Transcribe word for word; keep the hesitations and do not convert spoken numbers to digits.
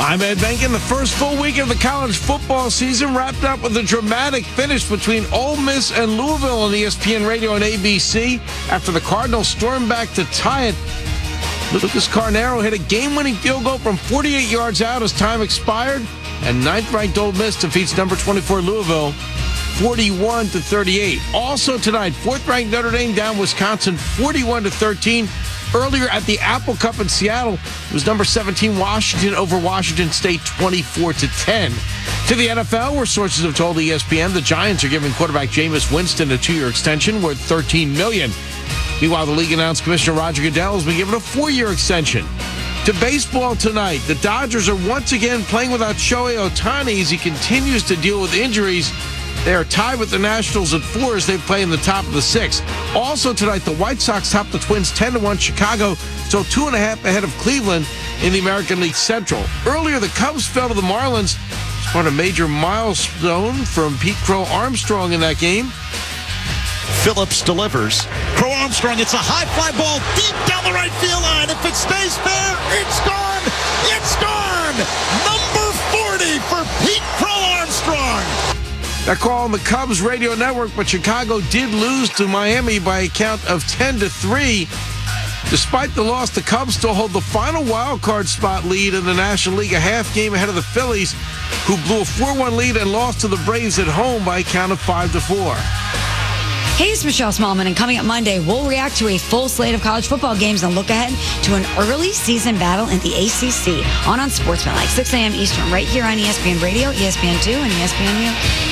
I'm Ed Benkin. The first full week of the college football season wrapped up with a dramatic finish between Ole Miss and Louisville on E S P N Radio and A B C after the Cardinals stormed back to tie it. Lucas Carnero hit a game-winning field goal from forty-eight yards out as time expired, and ninth-ranked Ole Miss defeats number twenty-four Louisville forty-one to thirty-eight. Also tonight, fourth-ranked Notre Dame down Wisconsin forty-one to thirteen. Earlier at the Apple Cup in Seattle, it was number seventeen Washington over Washington State twenty-four to ten. To the N F L, where sources have told E S P N the Giants are giving quarterback Jameis Winston a two-year extension worth thirteen million dollars. Meanwhile, the league announced Commissioner Roger Goodell has been given a four-year extension. To baseball tonight, the Dodgers are once again playing without Shohei Ohtani as he continues to deal with injuries. They are tied with the Nationals at four as they play in the top of the sixth. Also tonight, the White Sox top the Twins ten to one. Chicago still two and a half ahead of Cleveland in the American League Central. Earlier, the Cubs fell to the Marlins. It's part of a major milestone from Pete Crow Armstrong in that game. Phillips delivers. Crow Armstrong, it's a high fly ball deep down the right field line. If it stays fair, it's gone. It's gone. Number forty for Pete Crow Armstrong. That call on the Cubs radio network, but Chicago did lose to Miami by a count of ten to three. Despite the loss, the Cubs still hold the final wild card spot lead in the National League, a half game ahead of the Phillies, who blew a four one lead and lost to the Braves at home by a count of five to four. Hey, it's Michelle Smallman, and coming up Monday, we'll react to a full slate of college football games and look ahead to an early season battle in the A C C on Unsportsmanlike, six a.m. Eastern, right here on E S P N Radio, E S P N two, and E S P N U.